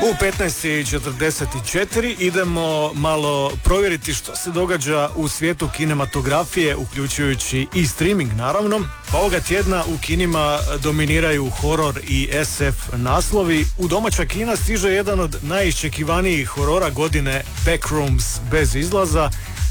U 15:44 idemo malo provjeriti što se događa u svijetu kinematografije, uključujući i streaming naravno. Ovoga tjedna u kinima dominiraju horor i SF naslovi. U domaća kina stiže jedan od najiščekivanijih horora godine, Backrooms bez izlaza.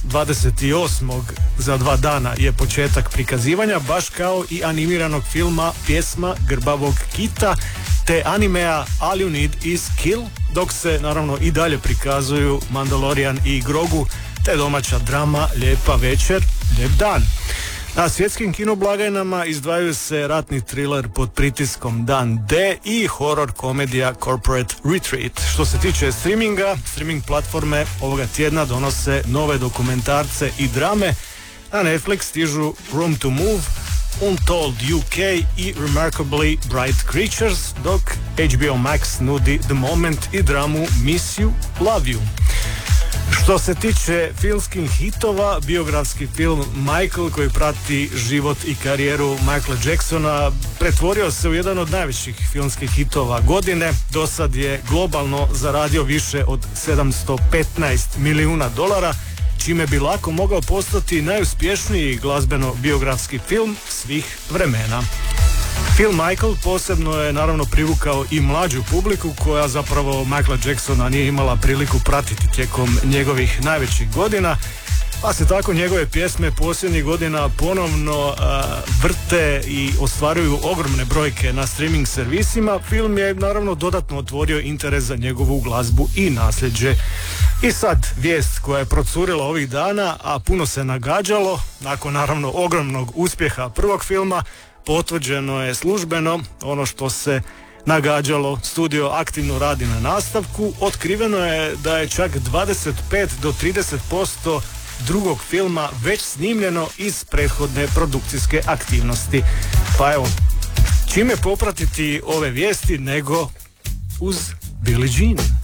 28. za 2 dana je početak prikazivanja, baš kao i animiranog filma Pjesma grbavog kita te animea All You Need Is Kill, dok se naravno i dalje prikazuju Mandalorian i Grogu te domaća drama Lijepa večer, lijep dan. Na svjetskim kinoblagajnama izdvajaju se ratni thriller Pod pritiskom Dan D i horror komedija Corporate Retreat. Što se tiče streaminga, streaming platforme ovoga tjedna donose nove dokumentarce i drame. Na Netflix stižu Room to Move, Untold UK i Remarkably Bright Creatures, dok HBO Max nudi The Moment i dramu Miss You, Love You. Što se tiče filmskih hitova, biografski film Michael, koji prati život i karijeru Michaela Jacksona, pretvorio se u jedan od najvećih filmskih hitova godine. Do sad je globalno zaradio više od $715 milijuna, čime bi lako mogao postati najuspješniji glazbeno-biografski film svih vremena. Film Michael posebno je naravno privukao i mlađu publiku koja zapravo Michaela Jacksona nije imala priliku pratiti tijekom njegovih najvećih godina, pa se tako njegove pjesme posljednjih godina ponovno vrte i ostvaruju ogromne brojke na streaming servisima. Film je naravno dodatno otvorio interes za njegovu glazbu i nasljeđe. I sad vijest koja je procurila ovih dana, a puno se nagađalo, nakon naravno ogromnog uspjeha prvog filma, potvrđeno je službeno ono što se nagađalo. Studio aktivno radi na nastavku. Otkriveno je da je čak 25 do 30% drugog filma već snimljeno iz prethodne produkcijske aktivnosti. Pa evo, čime popratiti ove vijesti nego uz Billie Jean.